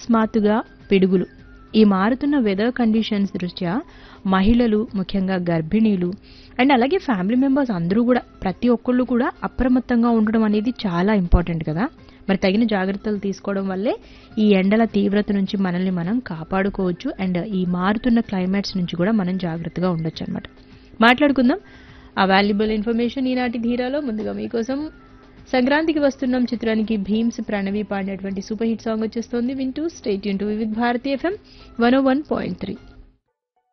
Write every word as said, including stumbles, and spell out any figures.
అకస్మాత్తుగా పిడుగులు. ఈ మారుతున్న వెదర్ కండిషన్స్ దృష్ట్యా మహిళలు, ముఖ్యంగా గర్భిణీలు అండ్ అలాగే ఫ్యామిలీ మెంబర్స్ అందరూ కూడా ప్రతి ఒక్కళ్ళు కూడా అప్రమత్తంగా ఉండడం అనేది చాలా ఇంపార్టెంట్ కదా. మరి తగిన జాగ్రత్తలు తీసుకోవడం వల్లే ఈ ఎండల తీవ్రత నుంచి మనల్ని మనం కాపాడుకోవచ్చు అండ్ ఈ మారుతున్న క్లైమేట్స్ నుంచి కూడా మనం జాగ్రత్తగా ఉండొచ్చు అనమాట. మాట్లాడుకుందాం ఆ వాల్యుబుల్ ఇన్ఫర్మేషన్ ఈనాటి ధీరాలో. ముందుగా మీకోసం సంక్రాంతికి వస్తున్నాం చిత్రానికి భీమ్స్ ప్రణవి పాడినటువంటి సూపర్ హిట్ సాంగ్ వచ్చేస్తుంది. వింటూ stay tune to Vividh Bharati FM one oh one point three.